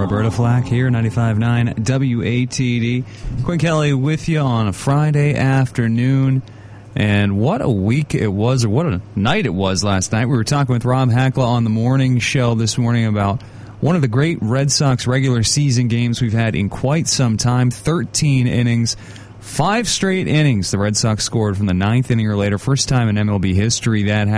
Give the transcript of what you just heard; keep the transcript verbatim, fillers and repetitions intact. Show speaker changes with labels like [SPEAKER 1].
[SPEAKER 1] Roberta Flack here, ninety-five point nine W A T D. Quinn Kelly with you on a Friday afternoon. And what a week it was, or what a night it was last night. We were talking with Rob Hackla on the morning show this morning about one of the great Red Sox regular season games we've had in quite some time. thirteen innings, five straight innings the Red Sox scored from the ninth inning or later. First time in M L B history that happened.